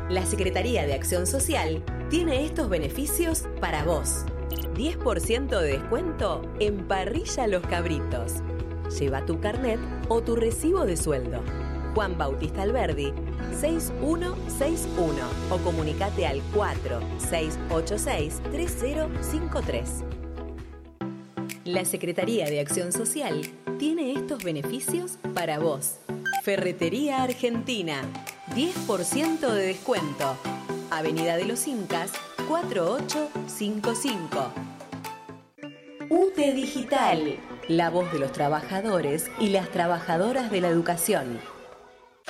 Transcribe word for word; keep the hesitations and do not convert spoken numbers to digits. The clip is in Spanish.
La Secretaría de Acción Social tiene estos beneficios para vos. diez por ciento de descuento en Parrilla Los Cabritos. Lleva tu carnet o tu recibo de sueldo. Juan Bautista Alberdi, seis uno seis uno o comunicate al cuatro seis ocho seis tres cero cinco tres. La Secretaría de Acción Social tiene estos beneficios para vos. Ferretería Argentina, diez por ciento de descuento. Avenida de los Incas, cuatro ocho cinco cinco. U T E Digital, la voz de los trabajadores y las trabajadoras de la educación.